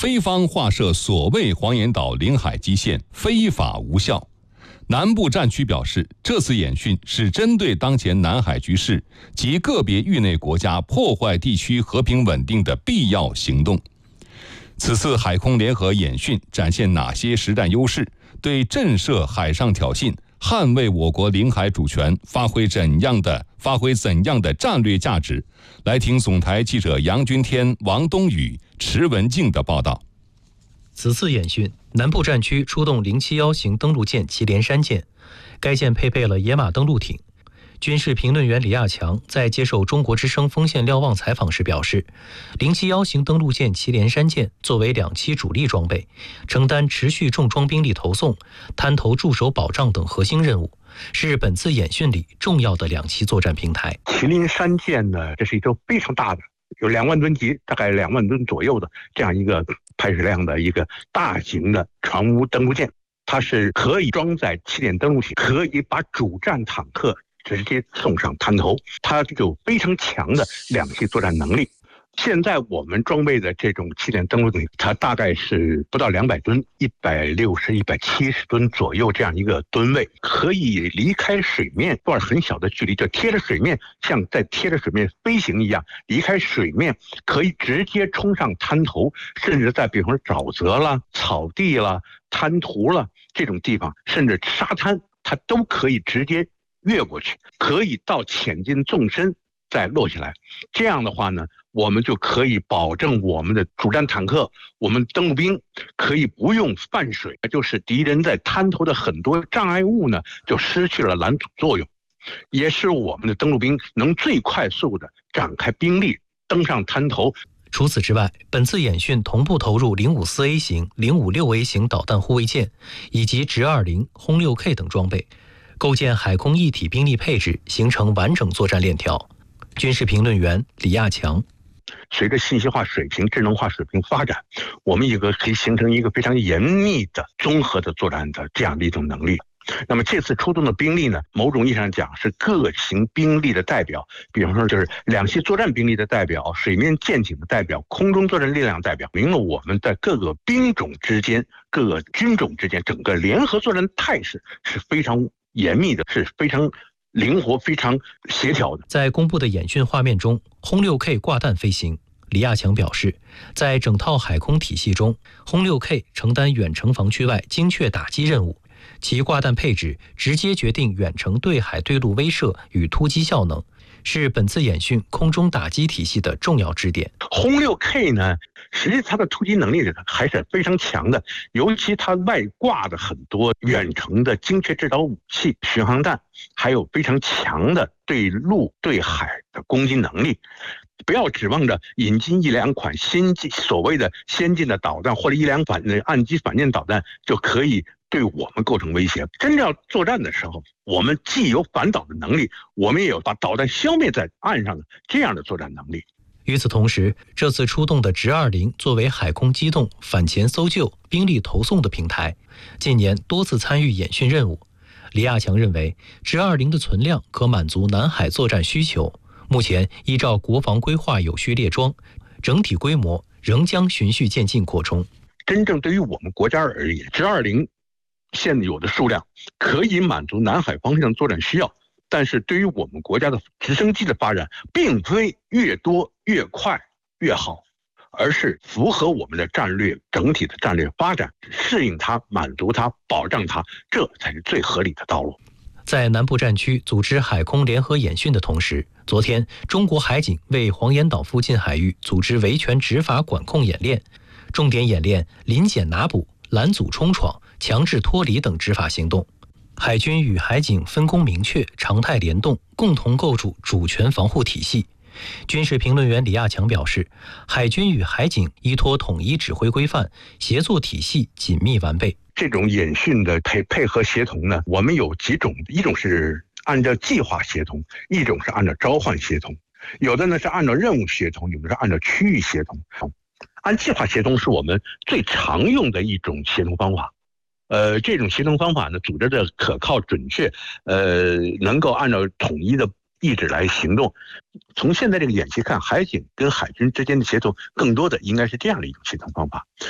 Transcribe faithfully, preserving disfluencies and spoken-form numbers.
菲方划设所谓黄岩岛领海基线非法无效。南部战区表示，这次演训是针对当前南海局势及个别域内国家破坏地区和平稳定的必要行动。此次海空联合演训展现哪些实战优势？对震慑海上挑衅、捍卫我国领海主权发挥怎样的发挥怎样的战略价值？来听总台记者杨军天、王东宇、池文静的报道。 此次演训，南部战区出动零七一型登陆舰祁连山舰，该舰配备了野马登陆艇。军事评论员李亚强在接受中国之声锋线瞭望采访时表示，零七一型登陆舰祁连山舰作为两栖主力装备，承担持续重装兵力投送、滩头驻守保障等核心任务，是本次演训里重要的两栖作战平台。 祁连山舰呢，这是一艘非常大的，有两万吨级，大概两万吨左右的这样一个排水量的一个大型的船坞登陆舰，它是可以装载起点登陆艇，可以把主战坦克直接送上滩头，它有非常强的两栖作战能力。现在我们装备的这种起点登陆艇，它大概是不到两百吨，一百六十、一百七十吨左右这样一个吨位，可以离开水面段很小的距离，就贴着水面，像在贴着水面飞行一样，离开水面可以直接冲上滩头，甚至在比方说沼泽啦、草地啦、滩涂啦这种地方，甚至沙滩，它都可以直接越过去，可以到潜进纵深再落下来。这样的话呢，我们就可以保证我们的主战坦克、我们登陆兵可以不用泛水，就是敌人在滩头的很多障碍物呢就失去了拦阻作用，也是我们的登陆兵能最快速的展开兵力登上滩头。 除此之外，本次演训同步投入零五四 A 型、零五六 A 型导弹护卫舰以及直二零、轰六 K 等装备，构建海空一体兵力配置，形成完整作战链条。军事评论员李亚强， 随着信息化水平、智能化水平发展，我们一个可以形成一个非常严密的综合的作战的这样的一种能力。那么这次出动的兵力呢，某种意义上讲是各型兵力的代表，比方说就是两栖作战兵力的代表、水面舰艇的代表、空中作战力量代表，明了我们在各个兵种之间、各个军种之间整个联合作战态势是非常严密的，是非常灵活、非常协调的。 在公布的演训画面中，轰六 K 挂弹飞行。李亚强表示，在整套海空体系中，轰六 K 承担远程防区外精确打击任务，其挂弹配置直接决定远程对海对陆威慑与突击效能，是本次演训空中打击体系的重要支点。 轰六 K 呢，实际它的突击能力还是非常强的，尤其它外挂的很多远程的精确制导武器、巡航弹，还有非常强的对陆对海的攻击能力。不要指望着引进一两款先进所谓的先进的导弹或者一两款岸基反舰导弹就可以对我们构成威胁。真正要作战的时候，我们既有反导的能力，我们也有把导弹消灭在岸上的这样的作战能力。 与此同时，这次出动的直二零作为海空机动、反潜搜救、兵力投送的平台，近年多次参与演训任务。李亚强认为，直二零的存量可满足南海作战需求。目前依照国防规划有序列装，整体规模仍将循序渐进扩充。 真正对于我们国家而言，直二零现有的数量可以满足南海方向作战需要，但是对于我们国家的直升机的发展，并非越多越快越好，而是符合我们的战略整体的战略发展，适应它、满足它、保障它，这才是最合理的道路。 在南部战区组织海空联合演训的同时，昨天中国海警为黄岩岛附近海域组织维权执法管控演练，重点演练临检拿捕、拦阻冲闯、强制脱离等执法行动。海军与海警分工明确，常态联动，共同构筑主权防护体系。军事评论员李亚强表示，海军与海警依托统一指挥规范，协作体系紧密完备。 这种演训的配配合协同呢，我们有几种，一种是按照计划协同，一种是按照召唤协同，有的呢是按照任务协同，有的是按照区域协同。按计划协同是我们最常用的一种协同方法。呃，这种协同方法呢，组织的可靠准确，呃，能够按照统一的意志来行动。从现在这个演习看，海警跟海军之间的协同，更多的应该是这样的一种协同方法。